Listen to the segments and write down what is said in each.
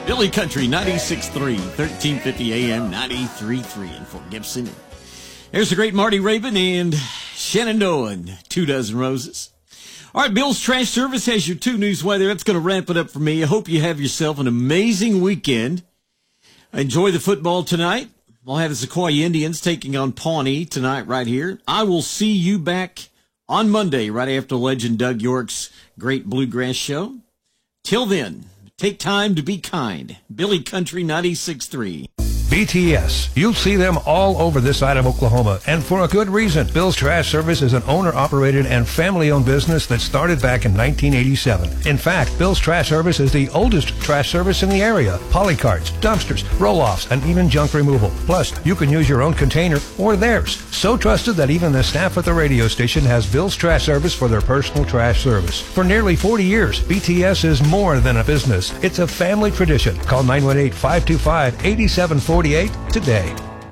Billy Country 96.3, 1350 AM, 93.3 in Fort Gibson. There's the great Marty Raven and Shenandoah and 2 Dozen Roses. All right, Bill's Trash Service has your 2 News weather. That's going to wrap it up for me. I hope you have yourself an amazing weekend. Enjoy the football tonight. We'll have the Sequoia Indians taking on Pawnee tonight right here. I will see you back on Monday right after legend Doug York's great Bluegrass show. Till then, take time to be kind. Billy Country 96.3. BTS. You'll see them all over this side of Oklahoma, and for a good reason. Bill's Trash Service is an owner-operated and family-owned business that started back in 1987. In fact, Bill's Trash Service is the oldest trash service in the area. Polycarts, dumpsters, roll-offs, and even junk removal. Plus, you can use your own container or theirs. So trusted that even the staff at the radio station has Bill's Trash Service for their personal trash service. For nearly 40 years, BTS is more than a business. It's a family tradition. Call 918-525-8748 today.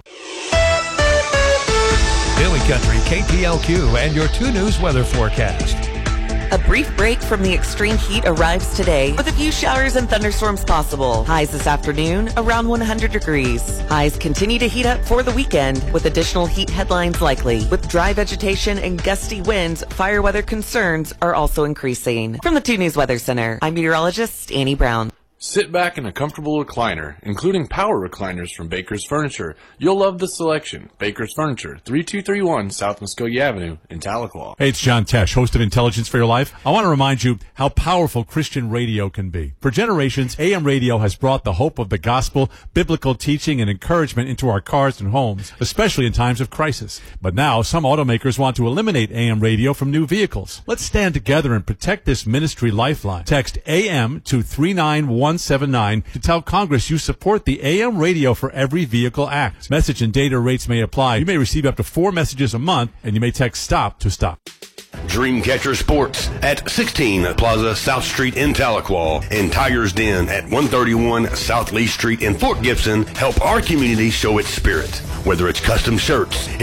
Billy Country, KTLQ, and your 2 News weather forecast. A brief break from the extreme heat arrives today with a few showers and thunderstorms possible. Highs this afternoon around 100 degrees. Highs continue to heat up for the weekend with additional heat headlines likely. With dry vegetation and gusty winds, fire weather concerns are also increasing. From the 2 News Weather Center, I'm meteorologist Annie Brown. Sit back in a comfortable recliner, including power recliners from Baker's Furniture. You'll love the selection. Baker's Furniture, 3231 South Muskogee Avenue in Tahlequah. Hey, it's John Tesh, host of Intelligence for Your Life. I want to remind you how powerful Christian radio can be. For generations, AM radio has brought the hope of the gospel, biblical teaching, and encouragement into our cars and homes, especially in times of crisis. But now, some automakers want to eliminate AM radio from new vehicles. Let's stand together and protect this ministry lifeline. Text AM to 39179 to tell Congress you support the AM Radio for Every Vehicle Act. Message and data rates may apply. You may receive up to 4 messages a month, and you may text STOP to stop. Dreamcatcher Sports at 16 Plaza South Street in Tahlequah and Tiger's Den at 131 South Lee Street in Fort Gibson help our community show its spirit. Whether it's custom shirts,